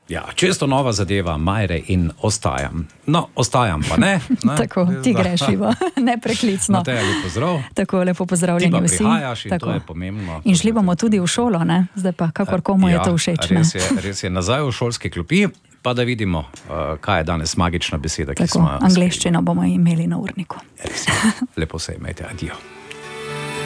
Ja, čisto nova zadeva, Majre in ostajam. No, ostajam pa ne. Tako, ti greš, Ivo, nepreklicno. Mateja, lep pozdrav. Tako, lepo pozdravljeni vsi. Ti pa prihajaš in tako. To je pomembno. In šli bomo tudi v šolo, ne? Zdaj pa, kakor komu je to všeč. Res je, nazaj v šolske klopi, pa da vidimo, kaj je danes magična beseda, ki tako, smo jo. Angleščino bomo imeli na urniku. Res je, lepo se imejte, adijo.